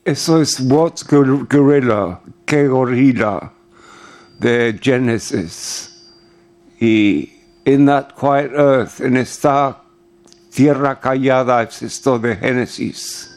Eso es what's gorilla, que gorilla de Genesis. Y in that quiet earth, en esta tierra callada, es esto de Génesis.